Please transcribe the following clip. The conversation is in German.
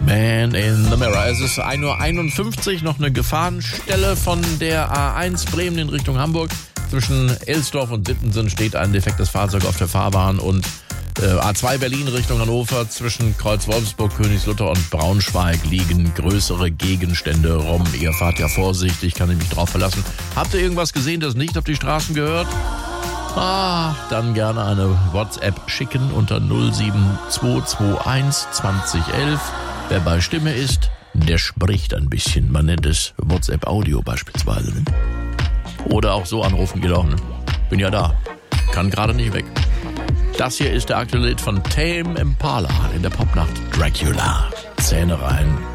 Man in the Mirror. Es ist 1:51 Uhr, noch eine Gefahrenstelle von der A1 Bremen in Richtung Hamburg. Zwischen Elsdorf und Sittensen steht ein defektes Fahrzeug auf der Fahrbahn und A2 Berlin Richtung Hannover. Zwischen Kreuz Wolfsburg, Königslutter und Braunschweig liegen größere Gegenstände rum. Ihr fahrt ja vorsichtig, kann ich mich drauf verlassen. Habt ihr irgendwas gesehen, das nicht auf die Straßen gehört? Dann gerne eine WhatsApp schicken unter 07221 2011. Wer bei Stimme ist, der spricht ein bisschen. Man nennt es WhatsApp Audio beispielsweise. Ne? Oder auch so anrufen geht auch. Ne? Bin ja da. Kann gerade nicht weg. Das hier ist der aktuelle Hit von Tame Impala in der Popnacht Dracula. Zähne rein.